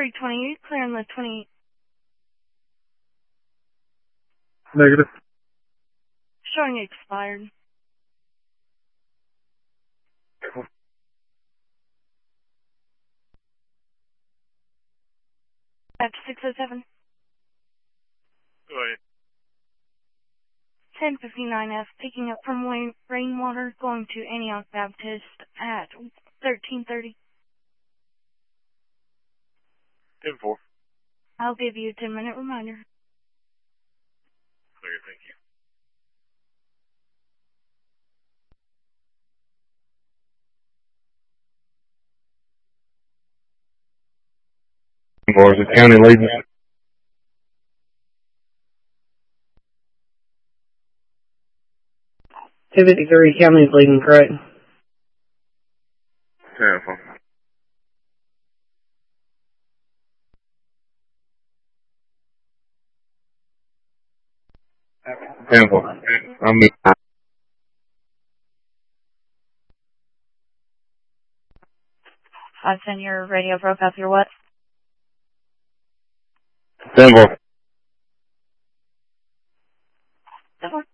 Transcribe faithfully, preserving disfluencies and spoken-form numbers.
three twenty-eight, clear on the twenty-eight. Negative. Showing expired. Back to six oh seven. Go ahead. ten fifty-nine F, picking up from Wayne, Rainwater, going to Antioch Baptist at thirteen thirty. ten four. I'll give you a ten minute reminder. Okay, thank you. Or is it county leading? two fifty-three, county's leading, correct? Tampa. Tampa. I'm I've sent your radio broke up your what? Tampa. That one.